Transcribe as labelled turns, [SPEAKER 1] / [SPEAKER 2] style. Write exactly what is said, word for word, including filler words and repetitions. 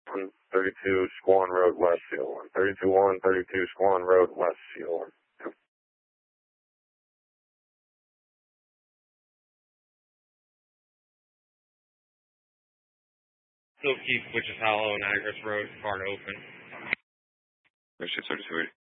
[SPEAKER 1] thirty-two Squan Road West, C L one. thirty-two one, thirty-two Squan Road West, C L one.
[SPEAKER 2] Still keep Wichita Hollow and Agris Road car open.
[SPEAKER 3] There's thirty-two eighty.